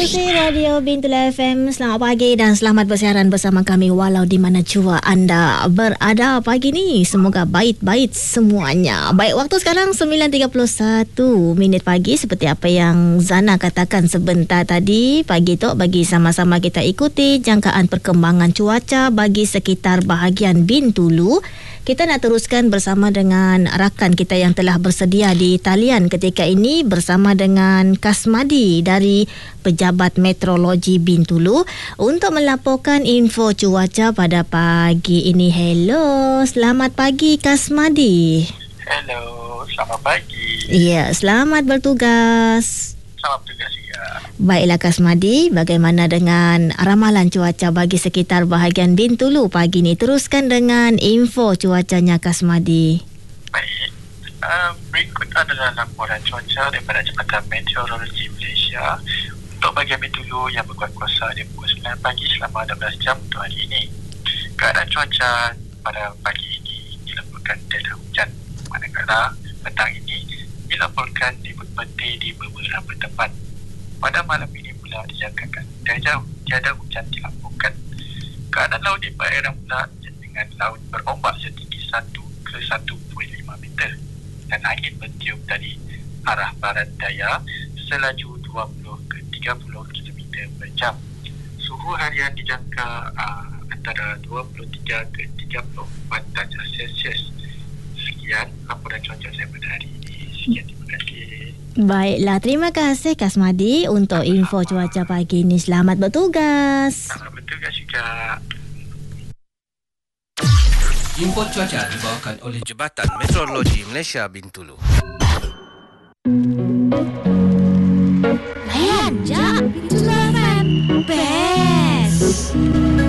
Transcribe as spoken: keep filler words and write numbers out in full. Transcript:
Menerusi Radio Bintulu F M. Selamat pagi dan selamat bersiaran bersama kami walau di mana jua anda berada pagi ni. Semoga baik-baik semuanya. Baik, waktu sekarang sembilan tiga puluh satu minit pagi. Seperti apa yang Zana katakan sebentar tadi, pagi tu bagi sama-sama kita ikuti jangkaan perkembangan cuaca bagi sekitar bahagian Bintulu. Kita nak teruskan bersama dengan rakan kita yang telah bersedia di talian ketika ini bersama dengan Kasmadi dari Pejabat Meteorologi Bintulu untuk melaporkan info cuaca pada pagi ini. Hello, selamat pagi Kasmadi. Hello, selamat pagi. Ya, selamat bertugas. Selamat bertugas juga. Baiklah Kasmadi, bagaimana dengan ramalan cuaca bagi sekitar bahagian Bintulu pagi ini? Teruskan dengan info cuacanya Kasmadi. Baik, uh, berikut adalah laporan cuaca daripada Jabatan Meteorologi Malaysia untuk bahagian Bintulu yang berkuat kuasa di pukul sembilan pagi selama dua belas jam untuk hari ini. Keadaan cuaca pada pagi ini dilaporkan tiada hujan, manakala petang ini dilaporkan diberpetir di beberapa tempat. Pada malam ini pula dijangkakan tiada, tiada hujan dilaporkan. Keadaan laut di perairan pula dengan laut berombak setinggi satu ke satu perpuluhan lima meter dan angin bertiup dari arah barat daya selaju dua puluh ke tiga puluh kilometer per jam. Suhu harian dijangka uh, antara dua puluh tiga ke tiga puluh empat darjah Celsius. Sekian laporan cuaca saya pada hari ini. Sekian, terima kasih. Baiklah, terima kasih Kasmadi untuk info cuaca pagi ini. Selamat bertugas. Selamat bertugas juga. Info cuaca dibawakan oleh Jabatan Meteorologi Malaysia Bintulu.